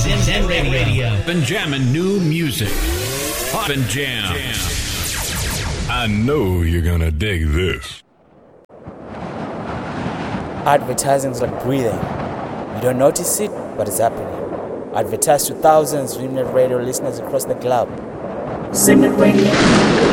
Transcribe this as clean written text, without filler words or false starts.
Zen Radio. Been jamming new music. Pop and jam. I know you're gonna dig this. Advertising is like breathing. You don't notice it, but it's happening. Advertise to thousands of Zimnet Radio listeners across the globe. Zen Radio.